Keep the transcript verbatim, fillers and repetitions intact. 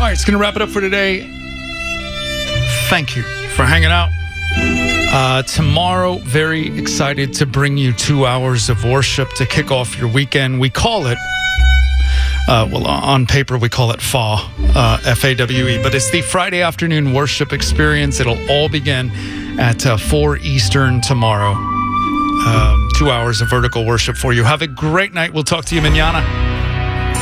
right, it's going to wrap it up for today. Thank you for hanging out. Uh, tomorrow, very excited to bring you two hours of worship to kick off your weekend. We call it, uh, well, on paper, we call it F A W, uh, F A W E, but it's the Friday afternoon worship experience. It'll all begin at uh, four Eastern tomorrow. Um, two hours of vertical worship for you. Have a great night. We'll talk to you mañana.